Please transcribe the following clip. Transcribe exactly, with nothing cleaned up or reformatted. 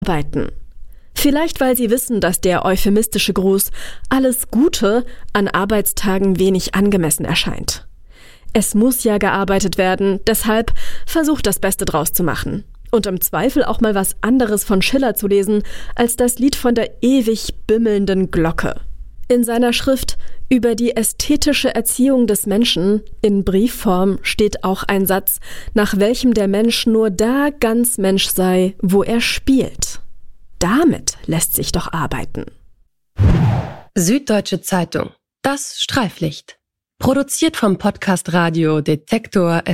arbeiten. Vielleicht, weil sie wissen, dass der euphemistische Gruß »alles Gute« an Arbeitstagen wenig angemessen erscheint. Es muss ja gearbeitet werden, deshalb versucht das Beste draus zu machen. Und im Zweifel auch mal was anderes von Schiller zu lesen, als das Lied von der ewig bimmelnden Glocke. In seiner Schrift über die ästhetische Erziehung des Menschen in Briefform steht auch ein Satz, nach welchem der Mensch nur da ganz Mensch sei, wo er spielt. Damit lässt sich doch arbeiten. Süddeutsche Zeitung. Das Streiflicht. Produziert vom Podcast Radio Detektor